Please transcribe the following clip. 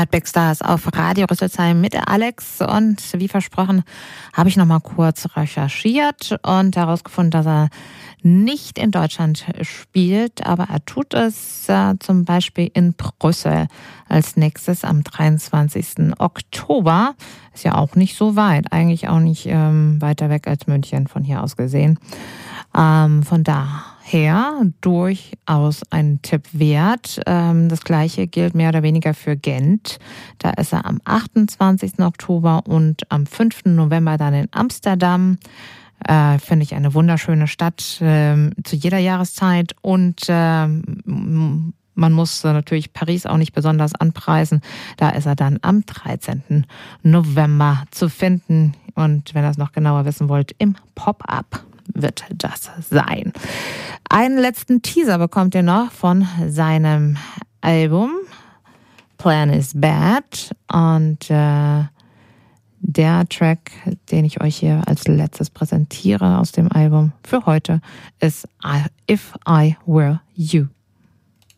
Big Stars auf Radio Rüsselsheim mit Alex, und wie versprochen habe ich noch mal kurz recherchiert und herausgefunden, dass er nicht in Deutschland spielt, aber er tut es zum Beispiel in Brüssel als nächstes am 23. Oktober. Ist ja auch nicht so weit, eigentlich auch nicht weiter weg als München von hier aus gesehen. Von daher durchaus ein Tipp wert. Das Gleiche gilt mehr oder weniger für Gent. Da ist er am 28. Oktober und am 5. November dann in Amsterdam. Finde ich eine wunderschöne Stadt zu jeder Jahreszeit, und man muss natürlich Paris auch nicht besonders anpreisen. Da ist er dann am 13. November zu finden, und wenn ihr es noch genauer wissen wollt, im Pop-Up wird das sein. Einen letzten Teaser bekommt ihr noch von seinem Album Plan is Bad, und der Track, den ich euch hier als letztes präsentiere aus dem Album für heute, ist If I Were You.